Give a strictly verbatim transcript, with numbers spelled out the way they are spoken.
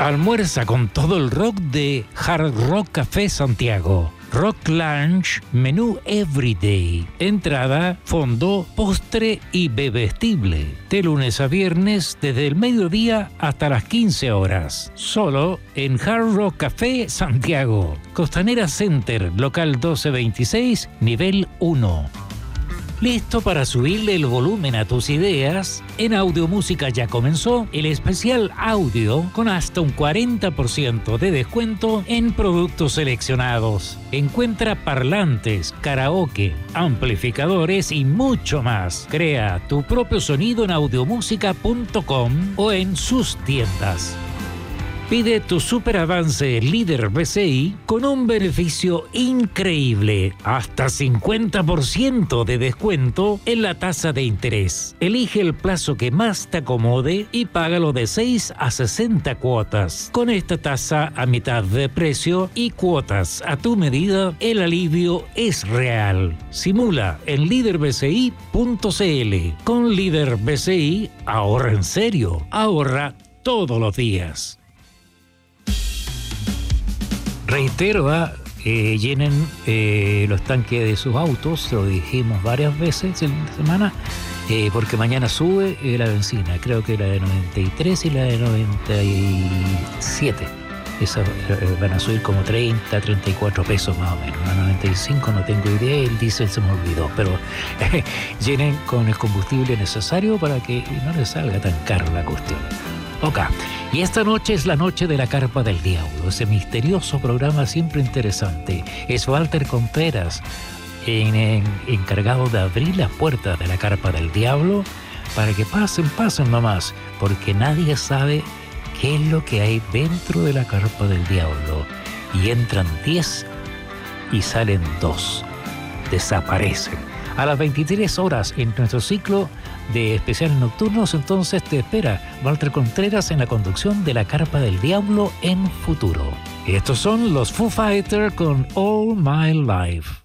Almuerza con todo el rock de Hard Rock Café Santiago. Rock Lunch, menú Everyday. Entrada, fondo, postre y bebestible. De lunes a viernes, desde el mediodía hasta las quince horas. Solo en Hard Rock Café Santiago. Costanera Center, local doce veintiséis, nivel uno. ¿Listo para subirle el volumen a tus ideas? En Audiomúsica ya comenzó el especial audio con hasta un cuarenta por ciento de descuento en productos seleccionados. Encuentra parlantes, karaoke, amplificadores y mucho más. Crea tu propio sonido en audiomúsica punto com o en sus tiendas. Pide tu super avance Líder B C I con un beneficio increíble, hasta cincuenta por ciento de descuento en la tasa de interés. Elige el plazo que más te acomode y págalo de seis a sesenta cuotas. Con esta tasa a mitad de precio y cuotas a tu medida, el alivio es real. Simula en líder b c i punto c l. Con Líder B C I, ahorra en serio. Ahorra todos los días. Reitero, ¿eh? Eh, llenen eh, los tanques de sus autos, lo dijimos varias veces en la semana, eh, porque mañana sube eh, la benzina, creo que la de noventa y tres y la de noventa y siete. Esas eh, van a subir como treinta, treinta y cuatro pesos más o menos. La noventa y cinco no tengo idea, el diésel se me olvidó, pero eh, llenen con el combustible necesario para que no les salga tan caro la cuestión. Ok, y esta noche es la noche de la Carpa del Diablo, ese misterioso programa siempre interesante. Es Walter Contreras, en, en, encargado de abrir las puertas de la Carpa del Diablo para que pasen, pasen nomás, porque nadie sabe qué es lo que hay dentro de la Carpa del Diablo. Y entran diez y salen dos, desaparecen. A las veintitrés horas en nuestro ciclo de especiales nocturnos, entonces te espera Walter Contreras en la conducción de la Carpa del Diablo en Futuro. Estos son los Foo Fighters con All My Life.